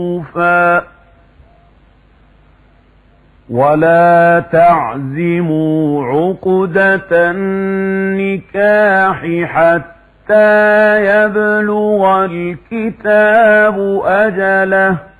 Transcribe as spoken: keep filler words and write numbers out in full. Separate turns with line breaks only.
معروفا ولا تعزموا عقدة النكاح حتى يبلغ الكتاب أجله